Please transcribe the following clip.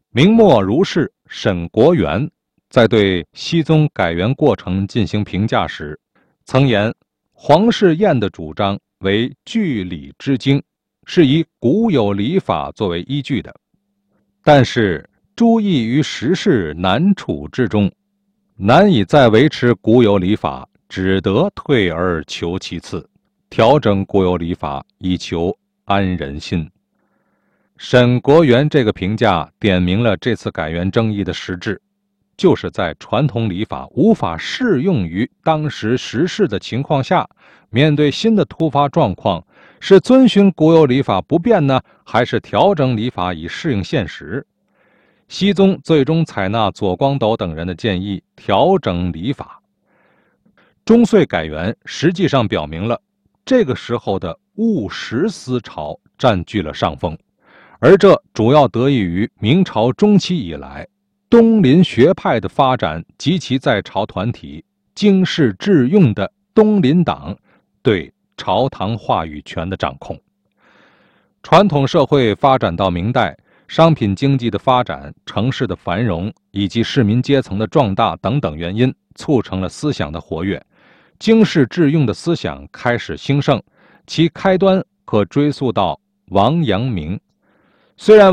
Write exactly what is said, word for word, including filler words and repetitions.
明末儒士沈国元在对熹宗改元过程进行评价时，曾言黄士彦的主张为据理之经，是以古有礼法作为依据的，但是诸异于时事难处之中，难以再维持古有礼法，只得退而求其次，调整古有礼法，以求安人心。沈国元这个评价点明了这次改元争议的实质，就是在传统礼法无法适用于当时时事的情况下，面对新的突发状况，是遵循古有礼法不变呢，还是调整礼法以适应现实？熹宗最终采纳左光斗等人的建议，调整礼法。中岁改元实际上表明了这个时候的务实思潮占据了上风，而这主要得益于明朝中期以来东林学派的发展及其在朝团体经世致用的东林党对朝堂话语权的掌控。传统社会发展到明代，商品经济的发展、城市的繁荣以及市民阶层的壮大等等原因，促成了思想的活跃，经世致用的思想开始兴盛，其开端可追溯到王阳明。虽然